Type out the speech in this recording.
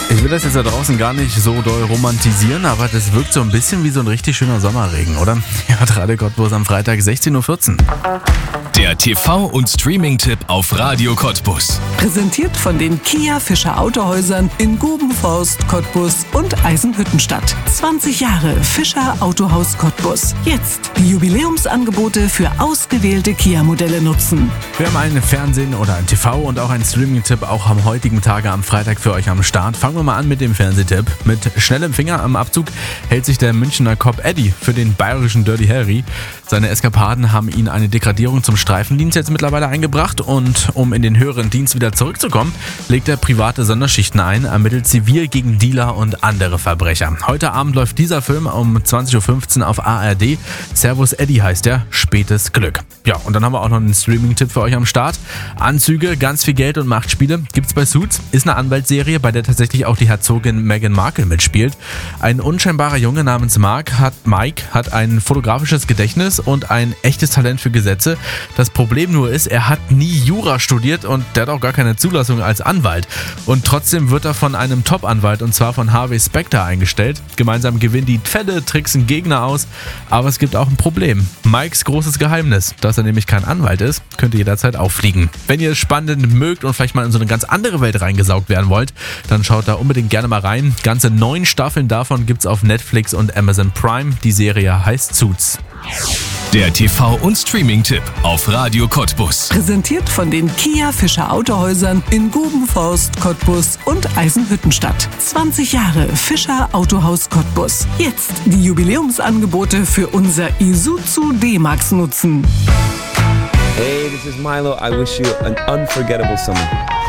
Ich will das jetzt da draußen gar nicht so doll romantisieren, aber das wirkt so ein bisschen wie so ein richtig schöner Sommerregen, oder? Ja, Radio Cottbus am Freitag 16.14 Uhr. Der TV- und Streaming-Tipp auf Radio Cottbus. Präsentiert von den Kia Fischer Autohäusern in Gubenforst, Cottbus und Eisenhüttenstadt. 20 Jahre Fischer Autohaus Cottbus. Jetzt die Jubiläumsangebote für ausgewählte Kia-Modelle nutzen. Wir haben einen Fernsehen- oder einen TV- und auch einen Streaming-Tipp auch am heutigen Tage am Freitag für euch am Start. Fangen wir mal an mit dem Fernsehtipp. Mit schnellem Finger am Abzug hält sich der Münchner Cop Eddie für den bayerischen Dirty Harry. Seine Eskapaden haben ihn eine Degradierung zum Streifendienst jetzt mittlerweile eingebracht und um in den höheren Dienst wieder zurückzukommen, legt er private Sonderschichten ein, ermittelt zivil gegen Dealer und andere Verbrecher. Heute Abend läuft dieser Film um 20.15 Uhr auf ARD. Servus Eddie heißt er, spätes Glück. Ja, und dann haben wir auch noch einen Streaming-Tipp für euch am Start. Anzüge, ganz viel Geld und Machtspiele gibt's bei Suits. Ist eine Anwaltsserie, bei der tatsächlich auch die Herzogin Meghan Markle mitspielt. Ein unscheinbarer Junge namens Mike hat ein fotografisches Gedächtnis und ein echtes Talent für Gesetze. Das Problem nur ist, er hat nie Jura studiert und der hat auch gar keine Zulassung als Anwalt. Und trotzdem wird er von einem Top-Anwalt, und zwar von Harvey Specter, eingestellt. Gemeinsam gewinnen die Fälle, tricksen Gegner aus, aber es gibt auch ein Problem. Mikes großes Geheimnis, dass er nämlich kein Anwalt ist, könnte jederzeit auffliegen. Wenn ihr es spannend mögt und vielleicht mal in so eine ganz andere Welt reingesaugt werden wollt, dann schaut da unbedingt gerne mal rein. Ganze 9 Staffeln davon gibt's auf Netflix und Amazon Prime. Die Serie heißt Suits. Der TV- und Streaming-Tipp auf Radio Cottbus. Präsentiert von den Kia Fischer Autohäusern in Gubenforst, Cottbus und Eisenhüttenstadt. 20 Jahre Fischer Autohaus Cottbus. Jetzt die Jubiläumsangebote für unser Isuzu D-Max nutzen. Hey, this is Milo. I wish you an unforgettable summer.